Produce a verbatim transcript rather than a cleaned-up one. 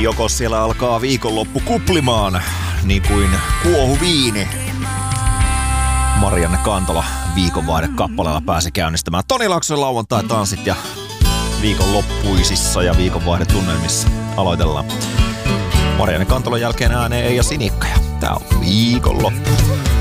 joko siellä alkaa viikonloppu kuplimaan, niin kuin kuohu viini. Marianne Kantola viikonvaihde kappaleella pääsi käynnistämään Toni Laaksosen lauantai-tanssit ja viikonloppuisissa ja viikonvaihdetunnelmissa aloitellaan. Marianne Kantolan jälkeen ääneen Eija Sinikka ja tää on viikonloppu.